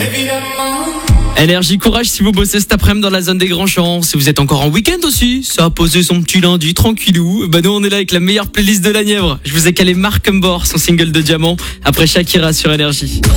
Énergie, courage si vous bossez cet après-midi dans la zone des grands champs. Si vous êtes encore en week-end aussi, ça a posé son petit lundi tranquillou. Bah nous on est là avec la meilleure playlist de la Nièvre. Je vous ai calé Marc Humbor, son single de diamant, après Shakira sur Énergie.